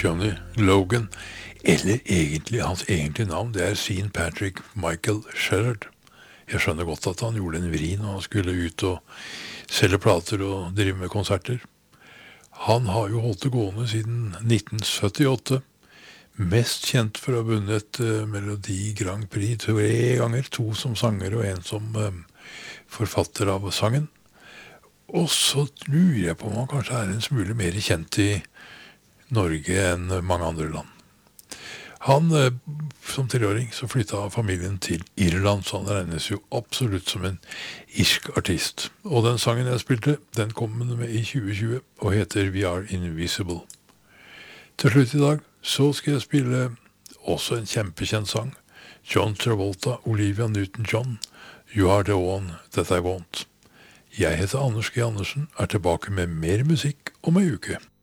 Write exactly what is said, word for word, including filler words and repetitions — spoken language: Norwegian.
Johnny Logan, eller egentlig hans egentlige navn, det er Sean Patrick Michael Sherrod. Jeg skjønner godt at han gjorde en vri når han skulle ut og selge plater og drive med konserter. Han har jo holdt det gående siden nitten syttiåtte, mest kjent for å ha vunnet uh, Melodi Grand Prix tre ganger, to som sanger og en som uh, forfatter av sangen. Og så lurer jeg på om han kanskje er en smule mer kjent i Norge enn mange andre land. Han, som treåring, så flyttet familien til Irland, så han regnes jo absolutt som en irsk artist. Og den sangen jeg spilte, den kom med i tjue tjue og heter We Are Invisible. Til slutt i dag så skal jeg spille også en kjempekjent sang. John Travolta, Olivia Newton-John, You Are The One That I Want. Jeg heter Anders G. Andersen, er tilbake med mer musikk om en uke.